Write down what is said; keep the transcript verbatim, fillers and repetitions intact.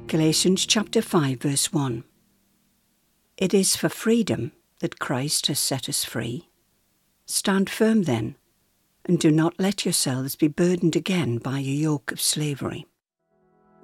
Galatians chapter five verse one. It is for freedom that Christ has set us free. Stand firm then, and do not let yourselves be burdened again by a yoke of slavery.